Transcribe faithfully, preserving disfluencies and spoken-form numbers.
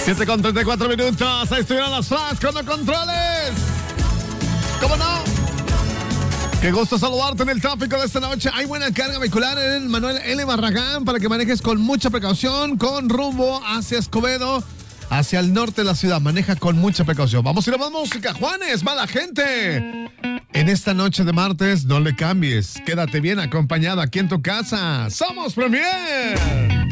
siete con treinta y cuatro minutos. Ahí estuvieron las flash con los controles. ¿Cómo no? Qué gusto saludarte en el tráfico de esta noche. Hay buena carga vehicular en Manuel L. Barragán para que manejes con mucha precaución, con rumbo hacia Escobedo, hacia el norte de la ciudad. Maneja con mucha precaución. Vamos a ir a más música. Juanes, mala gente. En esta noche de martes, no le cambies. Quédate bien acompañado aquí en tu casa. ¡Somos Premier!